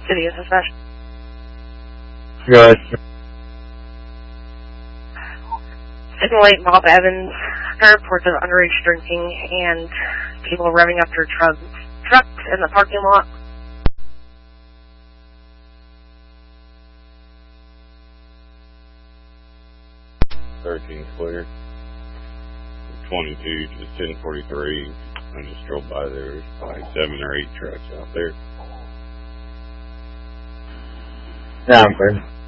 City SSS. Good. Signal 8 Bob Evans. Got reports of underage drinking and people revving up their trucks in the parking lot. Clear. 22 to 1043. I just drove by there. There's probably 7 or 8 trucks out there. Yeah, I'm clear.